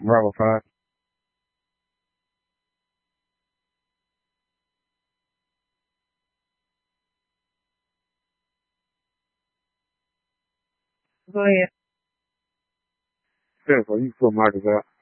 Bravo 5. Go ahead. Beautiful. You can put Marcus out.